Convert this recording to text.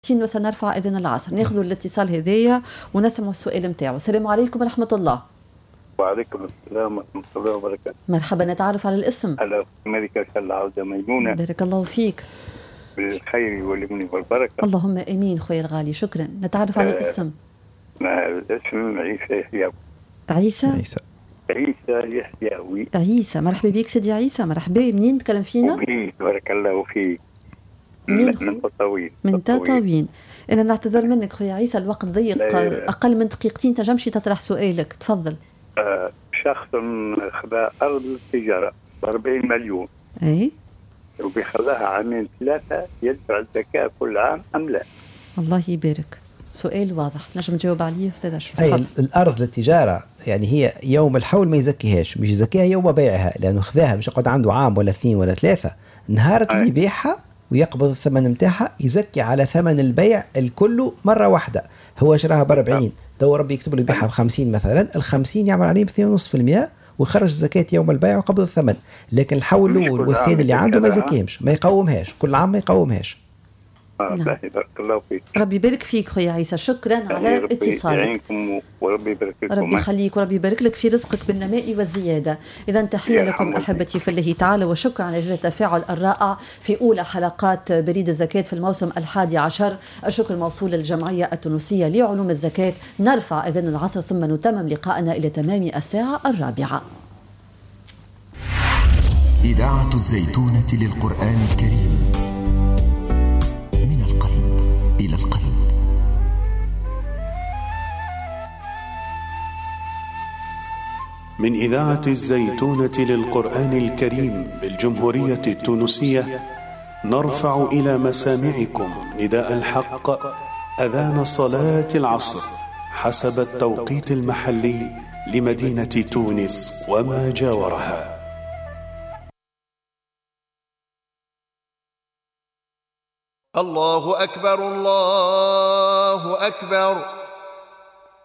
وسنرفع إذن العصر. ناخذ الاتصال هذايا ونسمع السؤال متاعه. السلام عليكم ورحمة الله. وعليكم السلام ورحمة الله وبركاته. مرحبا، نتعرف على الاسم. على ملكة العودة ميمونة. بارك الله فيك. بالخير واليمن والبركة. اللهم امين خويا الغالي، شكرا. نتعرف على الاسم. الاسم عيسى يحيوي. عيسى يحيوي. عيسى، مرحبا بك سيدي عيسى، مرحبا. منين تكلم فينا؟ بارك الله فيك. من تطاوين. من تطاوين. انا نعتذر منك خويا عيسى، الوقت ضيق، اقل من دقيقتين تنجمش تطرح سؤالك، تفضل. شخص خذا ارض التجارة ب 40 مليون. اي. وبيخليها عامين 3 يدفع الزكاة كل عام أم لا؟ الله يبارك، سؤال واضح، نجم نجاوب عليه أستاذ أشرف. أي الأرض للتجارة يعني هي يوم الحول ما يزكيهاش، مش يزكيها يوم بيعها، لأنه خذاها مش يقعد عنده عام ولا 2 ولا 3. نهار اللي يبيعها ويقبض الثمن متاعها يزكي على ثمن البيع الكل مرة واحدة. هو شراها ب40، دو ربي يكتب له يبيعها ب50 مثلا، ال50 يعمل عليه 2.5% ويخرج الزكاة يوم البيع وقبض الثمن. لكن الحول الأول والثاني اللي عنده ما يزكيهمش، ما يقومهاش، كل عام ما يقومهاش. بارك الله فيك. ربي يبارك فيك خويا عيسى، شكرا على اتصالك. ربي يعينكم وربي يبارك لكم. ربي يخليك وربي يبارك لك في رزقك بالنماء والزيادة. إذا تحية لكم أحبتي في الله تعالى، وشكرا على هذا التفاعل الرائع في أولى حلقات بريد الزكاة في الموسم 11. الشكر موصول للجمعية التونسية لعلوم الزكاة. نرفع إذن العصر ثم نتمم لقاءنا إلى تمام الساعة 4. إذاعة الزيتونة للقرآن الكريم، من القلب إلى القلب. من إذاعة الزيتونة للقرآن الكريم بالجمهورية التونسية، نرفع إلى مسامعكم نداء الحق، أذان صلاة العصر حسب التوقيت المحلي لمدينة تونس وما جاورها. الله أكبر الله أكبر.